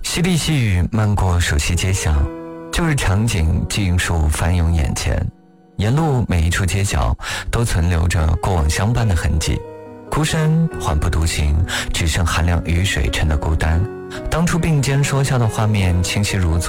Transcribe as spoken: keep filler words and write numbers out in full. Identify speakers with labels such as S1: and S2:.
S1: 淅沥细雨漫过熟悉街巷，旧日场景尽数翻涌眼前，沿路每一处街角都存留着过往相伴的痕迹。孤身缓步独行，只剩寒凉雨水沉的孤单。当初并肩说笑的画面清晰如昨。